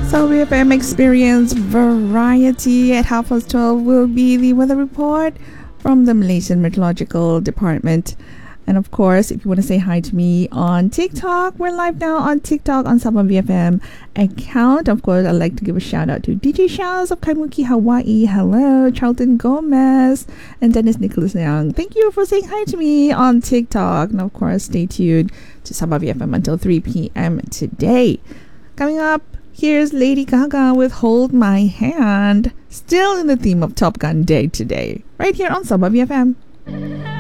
So BFM Experience Variety at 12:30 will be the weather report from the Malaysian Meteorological Department. And of course, if you want to say hi to me on TikTok, we're live now on TikTok on Sabah BFM account. Of course, I'd like to give a shout out to DJ Shaz of Kaimuki, Hawaii. Hello, Charlton Gomez and Dennis Nicholas Young. Thank you for saying hi to me on TikTok. And of course, stay tuned to Sabah BFM until 3 p.m. today. Coming up, here's Lady Gaga with Hold My Hand. Still in the theme of Top Gun Day today. Right here on Sabah BFM.